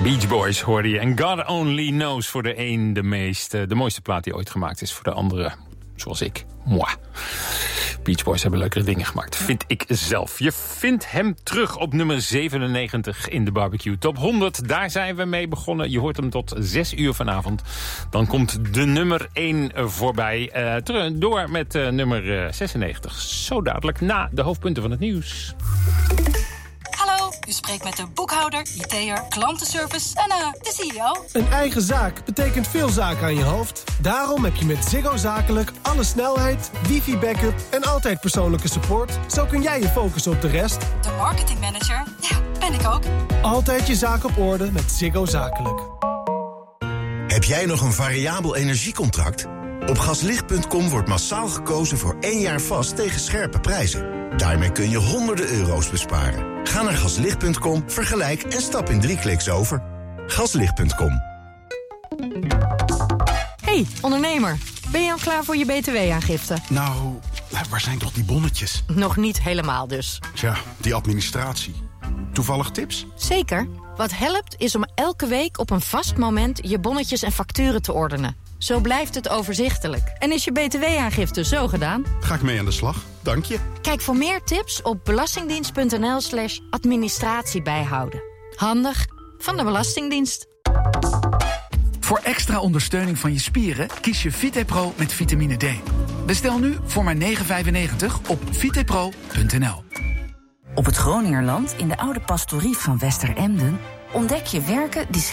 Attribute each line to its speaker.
Speaker 1: Beach Boys hoorde je. En God Only Knows voor de een de mooiste plaat die ooit gemaakt is. Voor de andere, zoals ik. Moi. Beach Boys hebben leukere dingen gemaakt, vind ik zelf. Je vindt hem terug op nummer 97 in de Barbecue Top 100. Daar zijn we mee begonnen. Je hoort hem tot 6 uur vanavond. Dan komt de nummer 1 voorbij. Door met nummer 96. Zo dadelijk na de hoofdpunten van het nieuws.
Speaker 2: Hallo, u spreekt met de boekhouder, IT'er, klantenservice en de CEO.
Speaker 3: Een eigen zaak betekent veel zaken aan je hoofd. Daarom heb je met Ziggo Zakelijk alle snelheid, wifi-backup en altijd persoonlijke support. Zo kun jij je focussen op de rest.
Speaker 2: De marketingmanager, ja, ben ik ook.
Speaker 3: Altijd je zaak op orde met Ziggo Zakelijk.
Speaker 4: Heb jij nog een variabel energiecontract? Op gaslicht.com wordt massaal gekozen voor 1 jaar vast tegen scherpe prijzen. Daarmee kun je honderden euro's besparen. Ga naar gaslicht.com, vergelijk en stap in 3 kliks over. Gaslicht.com.
Speaker 5: Hey, ondernemer. Ben je al klaar voor je btw-aangifte?
Speaker 6: Nou, waar zijn toch die bonnetjes?
Speaker 5: Nog niet helemaal dus.
Speaker 6: Tja, die administratie. Toevallig tips?
Speaker 5: Zeker. Wat helpt is om elke week op een vast moment je bonnetjes en facturen te ordenen. Zo blijft het overzichtelijk. En is je btw-aangifte zo gedaan?
Speaker 6: Ga ik mee aan de slag. Dank je.
Speaker 5: Kijk voor meer tips op belastingdienst.nl/administratie bijhouden. Handig van de Belastingdienst.
Speaker 7: Voor extra ondersteuning van je spieren kies je VitePro met vitamine D. Bestel nu voor maar €9,95 op vitepro.nl.
Speaker 8: Op het Groningerland in de oude pastorie van Westeremden ontdek je werken die